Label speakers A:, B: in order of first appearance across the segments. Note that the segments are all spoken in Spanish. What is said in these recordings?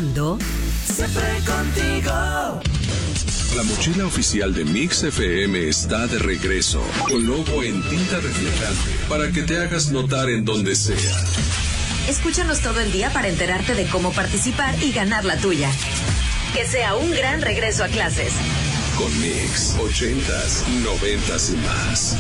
A: escuchando Siempre Contigo.
B: La mochila oficial de Mix FM está de regreso, con logo en tinta reflejante, para que te hagas notar en donde sea.
C: Escúchanos todo el día para enterarte de cómo participar y ganar la tuya. Que sea un gran regreso a clases.
B: Con Mix, 80s, 90s y más.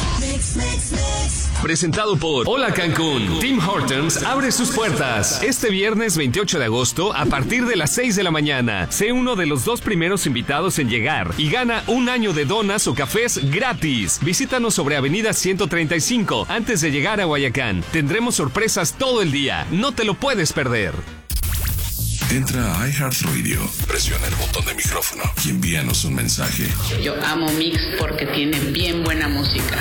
D: Presentado por Hola Cancún. Tim Hortons abre sus puertas este viernes 28 de agosto a partir de las 6 de la mañana. Sé uno de los 2 primeros invitados en llegar y gana un año de donas o cafés gratis. Visítanos sobre Avenida 135 antes de llegar a Guayacán. Tendremos sorpresas todo el día. No te lo puedes perder.
B: Entra a iHeartRadio, presiona el botón de micrófono y envíanos un mensaje.
E: Yo amo Mix porque tiene bien buena música.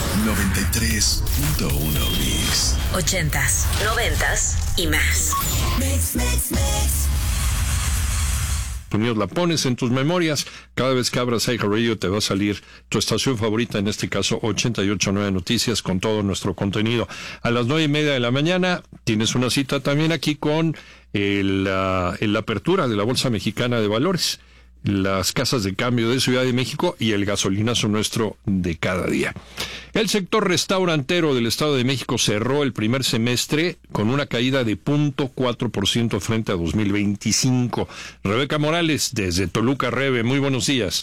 B: 93.1 Mix.
C: 80s, 90s y más.
F: La pones en tus memorias. Cada vez que abras iHeartRadio te va a salir tu estación favorita, en este caso 88.9 Noticias, con todo nuestro contenido. A las 9:30 de la mañana tienes una cita también aquí con la apertura de la Bolsa Mexicana de Valores, las casas de cambio de Ciudad de México y el gasolinazo nuestro de cada día. El sector restaurantero del Estado de México cerró el primer semestre con una caída de 0.4% frente a 2025. Rebeca Morales, desde Toluca, Rebe, muy buenos días.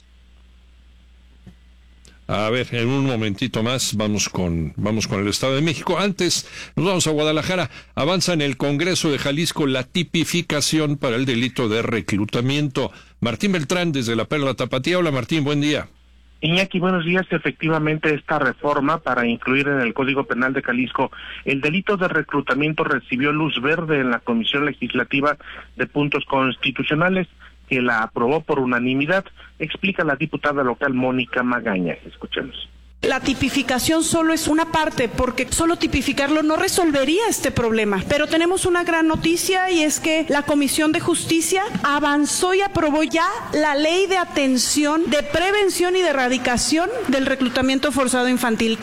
F: A ver, en un momentito más vamos con el Estado de México. Antes, nos vamos a Guadalajara. Avanza en el Congreso de Jalisco la tipificación para el delito de reclutamiento. Martín Beltrán, desde la Perla Tapatía. Hola, Martín, buen día.
G: Iñaki, buenos días. Efectivamente, esta reforma para incluir en el Código Penal de Jalisco el delito de reclutamiento recibió luz verde en la Comisión Legislativa de Puntos Constitucionales, que la aprobó por unanimidad, explica la diputada local Mónica Magaña. Escuchemos.
H: La tipificación solo es una parte, porque solo tipificarlo no resolvería este problema. Pero tenemos una gran noticia, y es que la Comisión de Justicia avanzó y aprobó ya la Ley de Atención, de Prevención y de Erradicación del Reclutamiento Forzado Infantil.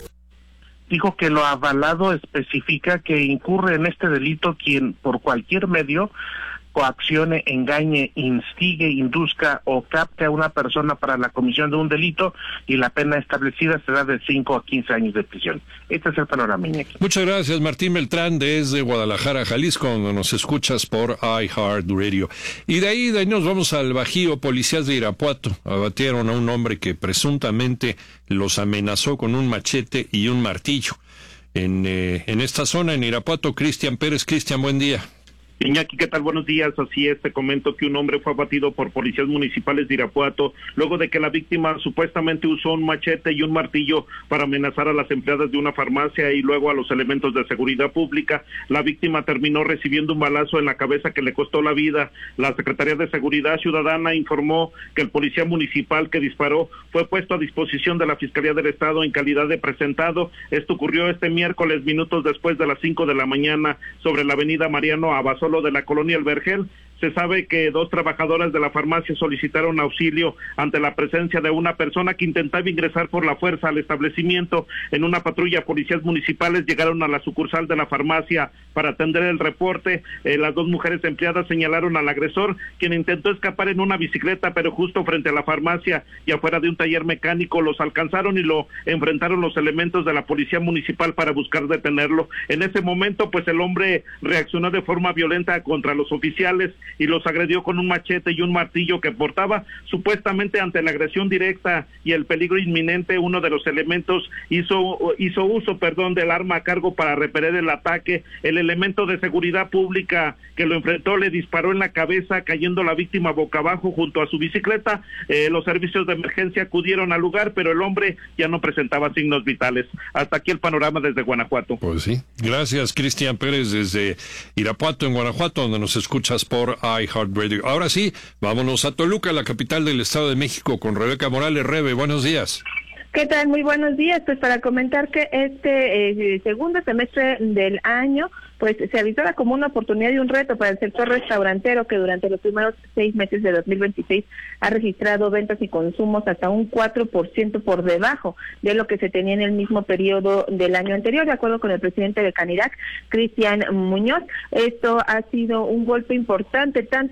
G: Dijo que lo avalado especifica que incurre en este delito quien por cualquier medio coaccione, engañe, instigue, induzca o capte a una persona para la comisión de un delito, y la pena establecida será de 5 a 15 años de prisión. Este es el panorama, Iñaki.
F: Muchas gracias, Martín Beltrán, desde Guadalajara, Jalisco, donde nos escuchas por iHeartRadio. Y de ahí nos vamos al Bajío. Policías de Irapuato abatieron a un hombre que presuntamente los amenazó con un machete y un martillo. En esta zona, en Irapuato, Cristian Pérez. Cristian, buen día.
I: Iñaki, ¿qué tal? Buenos días. Así es, te comento que un hombre fue abatido por policías municipales de Irapuato luego de que la víctima supuestamente usó un machete y un martillo para amenazar a las empleadas de una farmacia y luego a los elementos de seguridad pública. La víctima terminó recibiendo un balazo en la cabeza que le costó la vida. La Secretaría de Seguridad Ciudadana informó que el policía municipal que disparó fue puesto a disposición de la Fiscalía del Estado en calidad de presentado. Esto ocurrió este miércoles, minutos después de las 5 de la mañana, sobre la avenida Mariano Abasolo de la colonia El Vergel. Se sabe que 2 trabajadoras de la farmacia solicitaron auxilio ante la presencia de una persona que intentaba ingresar por la fuerza al establecimiento. En una patrulla, policías municipales llegaron a la sucursal de la farmacia para atender el reporte. Las 2 mujeres empleadas señalaron al agresor, quien intentó escapar en una bicicleta, pero justo frente a la farmacia y afuera de un taller mecánico los alcanzaron y lo enfrentaron los elementos de la policía municipal para buscar detenerlo. En ese momento, pues el hombre reaccionó de forma violenta contra los oficiales y los agredió con un machete y un martillo que portaba. Supuestamente, ante la agresión directa y el peligro inminente, uno de los elementos hizo uso del arma a cargo para repeler el ataque. El elemento de seguridad pública que lo enfrentó le disparó en la cabeza, cayendo la víctima boca abajo junto a su bicicleta. Los servicios de emergencia acudieron al lugar, pero el hombre ya no presentaba signos vitales. Hasta aquí el panorama desde Guanajuato.
F: Pues sí. Gracias, Cristian Pérez, desde Irapuato, en Guanajuato, donde nos escuchas por iHeartRadio. Ahora sí, vámonos a Toluca, la capital del Estado de México, con Rebeca Morales. Rebe, buenos días.
J: ¿Qué tal? Muy buenos días. Pues para comentar que este segundo semestre del año pues se avisora como una oportunidad y un reto para el sector restaurantero, que durante los primeros 6 meses de 2026 ha registrado ventas y consumos hasta un 4% por debajo de lo que se tenía en el mismo periodo del año anterior, de acuerdo con el presidente de Canirac, Cristian Muñoz. Esto ha sido un golpe importante tanto